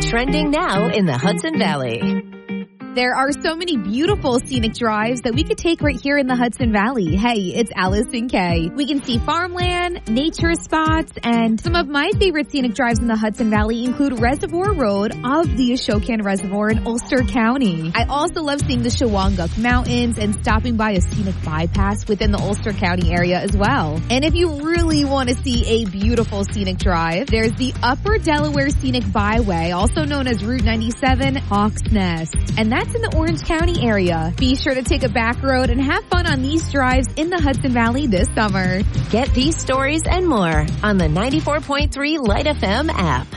trending now in the Hudson Valley. There are so many beautiful scenic drives that we could take right here in the Hudson Valley. Hey, it's Allison Kay. We can see farmland, nature spots, and some of my favorite scenic drives in the Hudson Valley include Reservoir Road of the Ashokan Reservoir in Ulster County. I also love seeing the Shawangunk Mountains and stopping by a scenic bypass within the Ulster County area as well. And if you really want to see a beautiful scenic drive, there's the Upper Delaware Scenic Byway, also known as Route 97 Hawks Nest. And that's in the Orange County area. Be sure to take a back road and have fun on these drives in the Hudson Valley this summer. Get these stories and more on the 94.3 Light FM app.